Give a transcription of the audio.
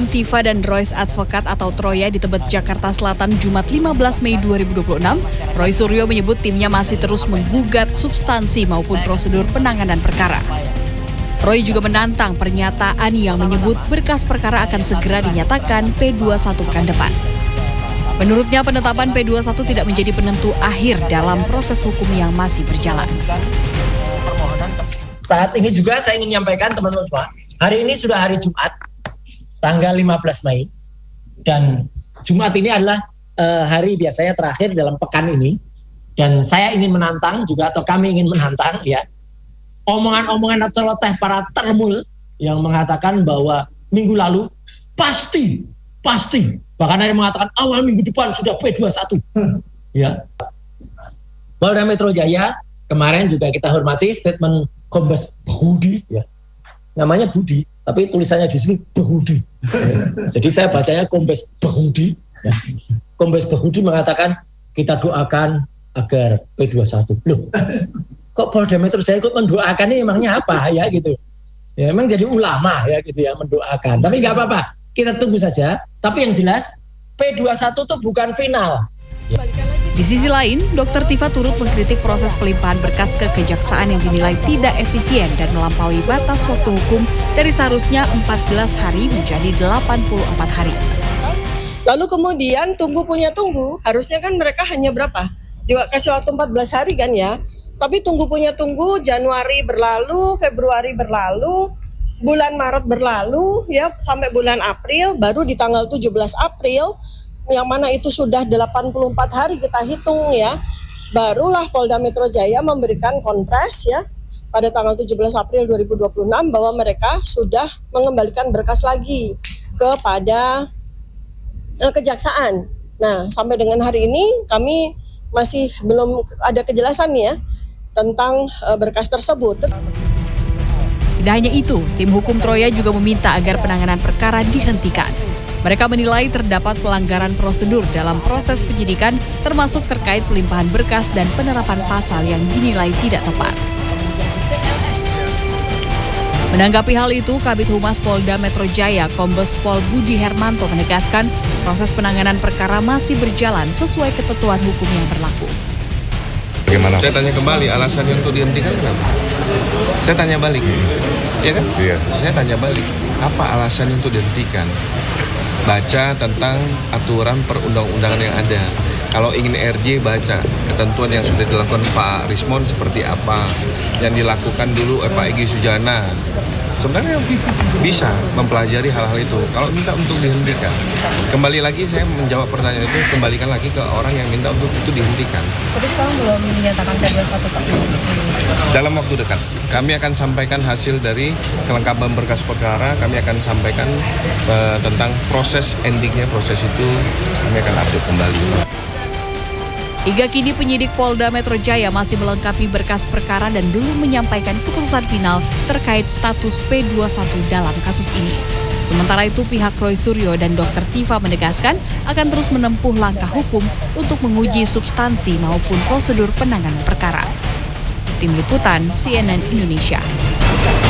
hukum Tifa dan Royce Advokat atau Troya di Tebet, Jakarta Selatan, Jumat 15 Mei 2026, Roy Suryo menyebut timnya masih terus menggugat substansi maupun prosedur penanganan perkara. Roy juga menantang pernyataan yang menyebut berkas perkara akan segera dinyatakan P21 pekan depan. Menurutnya, penetapan P21 tidak menjadi penentu akhir dalam proses hukum yang masih berjalan. Saat ini juga saya ingin menyampaikan teman-teman semua, hari ini sudah hari Jumat, tanggal 15 Mei, dan Jumat ini adalah hari biasanya terakhir dalam pekan ini, dan saya ingin menantang juga, atau kami ingin menantang ya, omongan-omongan atau celoteh para termul yang mengatakan bahwa minggu lalu pasti, bahkan ada yang mengatakan awal minggu depan sudah P21. Ya. Polda Metro Jaya kemarin juga kita hormati statement Kombes Budi, ya. Namanya Budi, tapi tulisannya di sini Budi. Jadi saya bacanya Kombes Budi. Ya. Kombes Budi mengatakan kita doakan agar P21. Loh, kok Polda Metro Jaya ikut mendoakan, ini emangnya apa ya gitu? Ya memang jadi ulama ya gitu ya, mendoakan. Tapi nggak apa-apa, kita tunggu saja. Tapi yang jelas P21 itu bukan final. Di sisi lain, Dr. Tifa turut mengkritik proses pelimpahan berkas ke kejaksaan yang dinilai tidak efisien dan melampaui batas waktu hukum dari seharusnya 14 hari menjadi 84 hari. Lalu kemudian tunggu, harusnya kan mereka hanya berapa? Dikasih waktu 14 hari kan ya. Tapi tunggu, Januari berlalu, Februari berlalu, bulan Maret berlalu, ya sampai bulan April, baru di tanggal 17 April, yang mana itu sudah 84 hari kita hitung ya, barulah Polda Metro Jaya memberikan konpres ya, pada tanggal 17 April 2026 bahwa mereka sudah mengembalikan berkas lagi kepada kejaksaan. Nah, sampai dengan hari ini kami masih belum ada kejelasan ya tentang berkas tersebut. Tidak hanya itu, tim hukum Troya juga meminta agar penanganan perkara dihentikan. Mereka menilai terdapat pelanggaran prosedur dalam proses penyidikan, termasuk terkait pelimpahan berkas dan penerapan pasal yang dinilai tidak tepat. Menanggapi hal itu, Kabid Humas Polda Metro Jaya, Kombes Pol Budi Hermanto menegaskan proses penanganan perkara masih berjalan sesuai ketentuan hukum yang berlaku. Bagaimana? Saya tanya kembali, alasannya untuk dihentikan kenapa? Saya tanya balik, ya kan? Iya. Saya tanya balik, apa alasannya untuk dihentikan? Baca tentang aturan perundang-undangan yang ada. Kalau ingin RJ, baca ketentuan yang sudah dilakukan Pak Rismon seperti apa, yang dilakukan dulu Pak Egy Sujana. Sebenarnya bisa mempelajari hal-hal itu. Kalau minta untuk dihentikan, kembali lagi saya menjawab pertanyaan itu, kembalikan lagi ke orang yang minta untuk itu dihentikan. Tapi sekarang belum dinyatakan P21 Pak? Dalam waktu dekat, kami akan sampaikan hasil dari kelengkapan berkas perkara, kami akan sampaikan tentang proses endingnya, proses itu kami akan update kembali. Hingga kini penyidik Polda Metro Jaya masih melengkapi berkas perkara dan belum menyampaikan keputusan final terkait status P21 dalam kasus ini. Sementara itu pihak Roy Suryo dan Dr. Tifa menegaskan akan terus menempuh langkah hukum untuk menguji substansi maupun prosedur penanganan perkara. Tim Liputan CNN Indonesia.